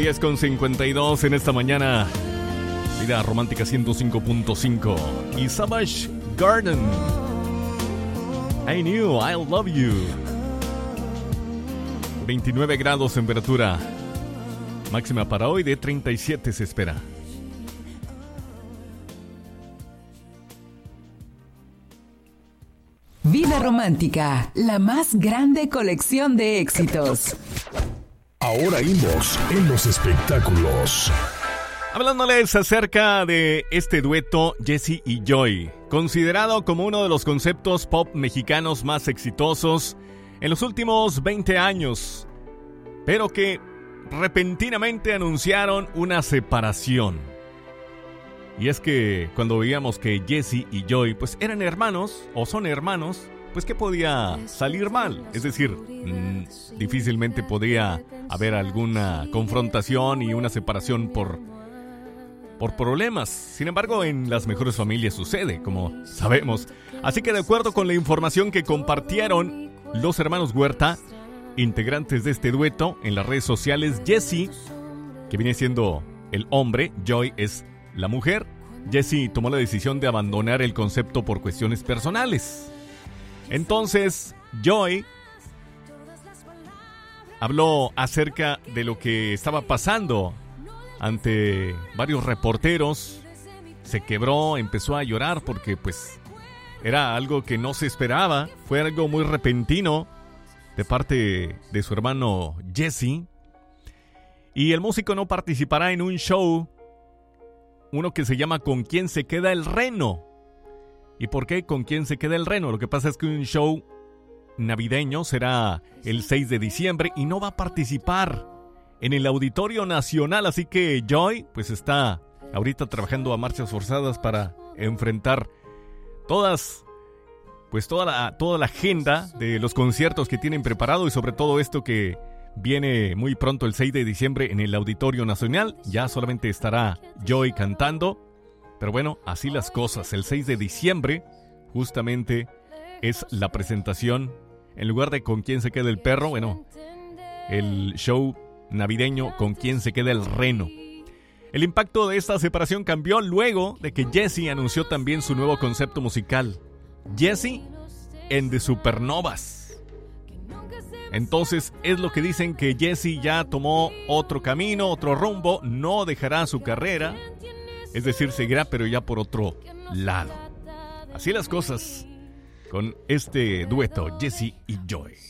10:52 en esta mañana. Vida Romántica 105.5 y Savage Garden. I knew I love you. 29 grados temperatura. Máxima para hoy de 37 se espera. Vida Romántica, la más grande colección de éxitos. Ahora Inbox en los espectáculos. Hablándoles acerca de este dueto Jessie y Joy, considerado como uno de los conceptos pop mexicanos más exitosos en los últimos 20 años, pero que repentinamente anunciaron una separación. Y es que cuando veíamos que Jessie y Joy pues eran hermanos o son hermanos, pues ¿qué podía salir mal? Es decir, difícilmente podía haber alguna confrontación y una separación por problemas. Sin embargo, en las mejores familias sucede, como sabemos. Así que de acuerdo con la información que compartieron los hermanos Huerta, integrantes de este dueto en las redes sociales, Jessie, que viene siendo el hombre, Joy es la mujer. Jessie tomó la decisión de abandonar el concepto por cuestiones personales. Entonces, Joy habló acerca de lo que estaba pasando ante varios reporteros. Se quebró, empezó a llorar porque pues era algo que no se esperaba. Fue algo muy repentino de parte de su hermano Jessie. Y el músico no participará en un show, uno que se llama ¿Con quién se queda el reno? ¿Y por qué con quién se queda el reno? Lo que pasa es que un show navideño será el 6 de diciembre y no va a participar en el Auditorio Nacional. Así que Joy pues está ahorita trabajando a marchas forzadas para enfrentar toda la agenda de los conciertos que tienen preparado, y sobre todo esto que viene muy pronto el 6 de diciembre en el Auditorio Nacional. Ya solamente estará Joy cantando. Pero bueno, así las cosas. El 6 de diciembre justamente es la presentación. En lugar de ¿Con quién se queda el perro? Bueno, el show navideño ¿Con quién se queda el reno? El impacto de esta separación cambió luego de que Jessie anunció también su nuevo concepto musical, Jessie and the Supernovas. Entonces es lo que dicen, que Jessie ya tomó otro camino, otro rumbo, no dejará su carrera. Es decir, seguirá, pero ya por otro lado. Así las cosas con este dueto, Jessie y Joy.